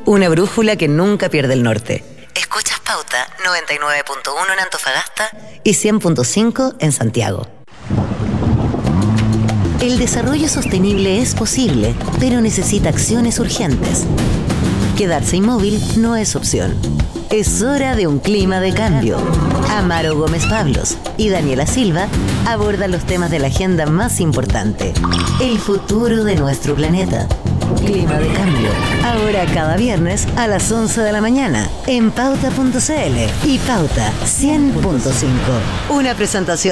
Una brújula que nunca pierde el norte. Escuchas Pauta 99.1 en Antofagasta y 100.5 en Santiago. El desarrollo sostenible es posible, pero necesita acciones urgentes. Quedarse inmóvil no es opción. Es hora de un clima de cambio. Amaro Gómez Pablos y Daniela Silva abordan los temas de la agenda más importante. El futuro de nuestro planeta. Clima de cambio. Ahora cada viernes a las 11 de la mañana en pauta.cl y Pauta 100.5. Una presentación